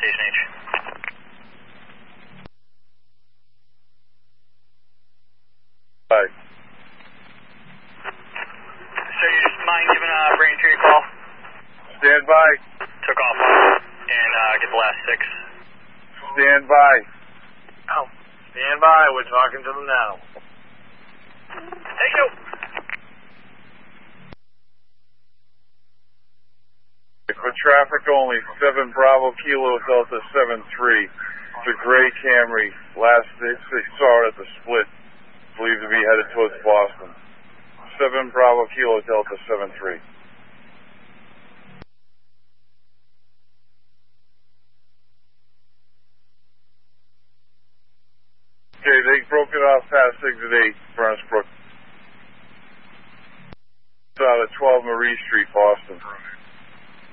Station H. Hi. So you just mind giving Braintree a call? Stand by. Took off and get the last 6. Stand by. Oh, stand by. We're talking to them now. Hey, yo! For traffic only, 7 Bravo Kilo Delta 73. It's a gray Camry. Last they saw it at the split. Believed to be headed towards Boston. 7 Bravo Kilo Delta 73. Okay, they broke it off past exit 8, Burnsbrook. It's out at 12 Marie Street, Boston.